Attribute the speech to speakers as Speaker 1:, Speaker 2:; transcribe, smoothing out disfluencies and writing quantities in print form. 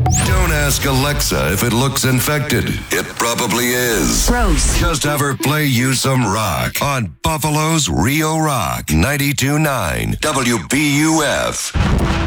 Speaker 1: Don't ask Alexa if it looks infected. It probably is.
Speaker 2: Gross.
Speaker 1: Just have her play you some rock on Buffalo's Rio Rock 92.9 WBUF.